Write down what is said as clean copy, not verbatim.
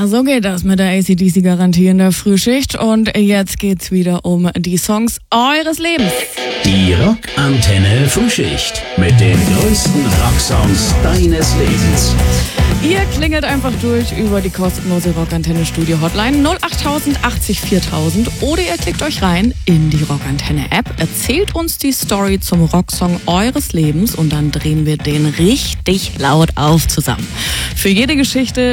So geht das mit der AC/DC-Garantie in der Frühschicht. Und jetzt geht's wieder um die Songs eures Lebens. Die Rockantenne Frühschicht mit den größten Rocksongs deines Lebens. Ihr klingelt einfach durch über die kostenlose Rockantenne Studio Hotline 08000 80 4000 oder ihr klickt euch rein in die Rockantenne App, erzählt uns die Story zum Rocksong eures Lebens und dann drehen wir den richtig laut auf zusammen. Für jede Geschichte